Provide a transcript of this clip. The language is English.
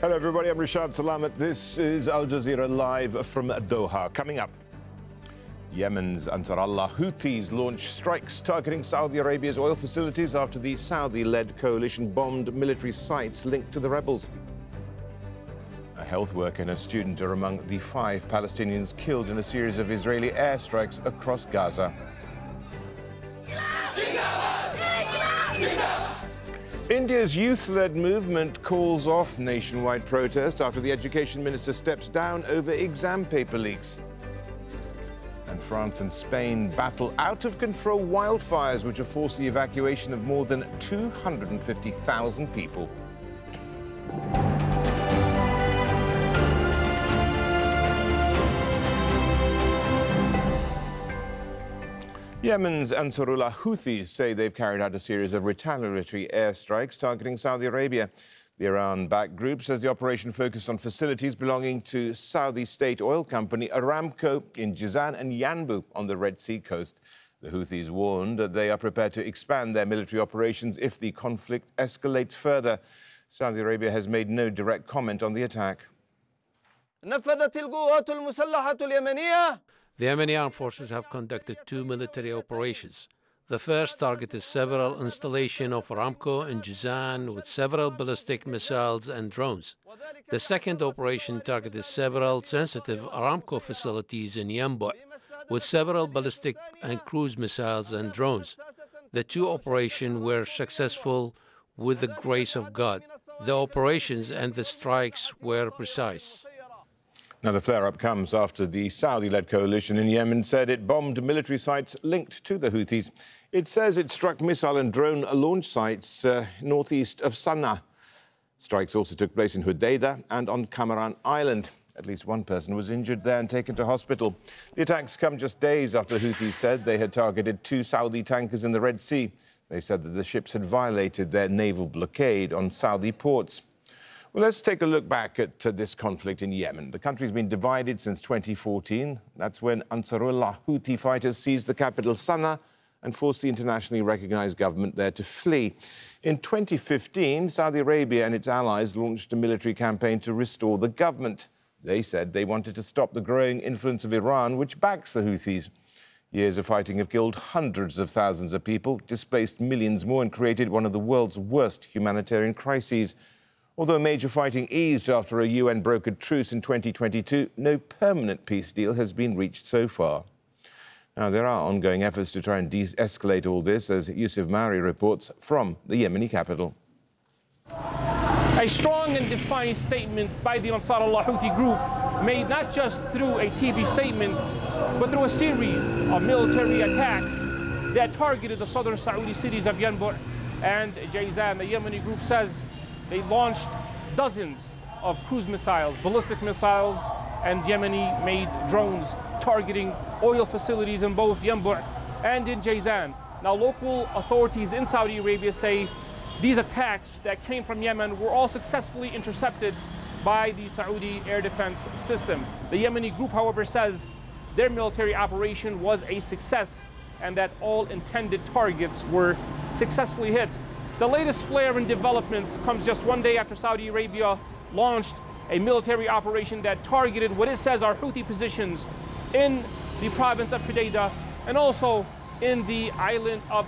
Hello, everybody. I'm Rashad Salamat. This is Al Jazeera live from Doha. Coming up, Yemen's Ansar Allah Houthis launched strikes targeting Saudi Arabia's oil facilities after the Saudi-led coalition bombed military sites linked to the rebels. A health worker and a student are among the 5 Palestinians killed in a series of Israeli airstrikes across Gaza. India's youth-led movement calls off nationwide protest after the education minister steps down over exam paper leaks. And France and Spain battle out-of-control wildfires which have forced the evacuation of more than 250,000 people. Yemen's Ansarullah Houthis say they've carried out a series of retaliatory airstrikes targeting Saudi Arabia. The Iran-backed group says the operation focused on facilities belonging to Saudi state oil company Aramco in Jizan and Yanbu on the Red Sea coast. The Houthis warned that they are prepared to expand their military operations if the conflict escalates further. Saudi Arabia has made no direct comment on the attack. The Yemeni armed forces have conducted 2 military operations. The first targeted several installations of Aramco in Jizan with several ballistic missiles and drones. The second operation targeted several sensitive Aramco facilities in Yanbu with several ballistic and cruise missiles and drones. The 2 operations were successful with the grace of God. The operations and the strikes were precise. Now, the flare-up comes after the Saudi-led coalition in Yemen said it bombed military sites linked to the Houthis. It says it struck missile and drone launch sites northeast of Sana'a. Strikes also took place in Hudaydah and on Kamaran Island. At least 1 person was injured there and taken to hospital. The attacks come just days after the Houthis said they had targeted 2 Saudi tankers in the Red Sea. They said that the ships had violated their naval blockade on Saudi ports. Well, let's take a look back at this conflict in Yemen. The country's been divided since 2014. That's when Ansarullah Houthi fighters seized the capital, Sana'a, and forced the internationally recognized government there to flee. In 2015, Saudi Arabia and its allies launched a military campaign to restore the government. They said they wanted to stop the growing influence of Iran, which backs the Houthis. Years of fighting have killed hundreds of thousands of people, displaced millions more, and created one of the world's worst humanitarian crises. Although major fighting eased after a UN-brokered truce in 2022, no permanent peace deal has been reached so far. Now, there are ongoing efforts to try and de-escalate all this, as Yusuf Mauri reports from the Yemeni capital. A strong and defiant statement by the Ansar Allah Houthi group, made not just through a TV statement, but through a series of military attacks that targeted the southern Saudi cities of Yanbu and Jizan. The Yemeni group says they launched dozens of cruise missiles, ballistic missiles, and Yemeni-made drones targeting oil facilities in both Yanbu and in Jizan. Now, local authorities in Saudi Arabia say these attacks that came from Yemen were all successfully intercepted by the Saudi air defense system. The Yemeni group, however, says their military operation was a success and that all intended targets were successfully hit. The latest flare in developments comes just 1 day after Saudi Arabia launched a military operation that targeted what it says are Houthi positions in the province of Hudaydah and also in the island of